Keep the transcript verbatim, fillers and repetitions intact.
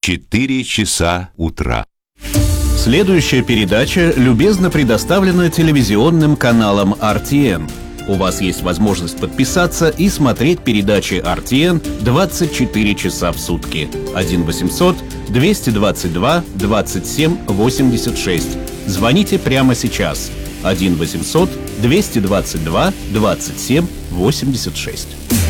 четыре часа утра. Следующая передача любезно предоставлена телевизионным каналом эр ти эн. У вас есть возможность подписаться и смотреть передачи эр ти эн двадцать четыре часа в сутки. один восемьсот двести двадцать два двадцать семь восемьдесят шесть. Звоните прямо сейчас. один восемьсот двести двадцать два двадцать семь восемьдесят шесть.